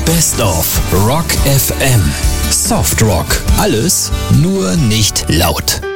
Best of Rock FM. Soft Rock. Alles, nur nicht laut.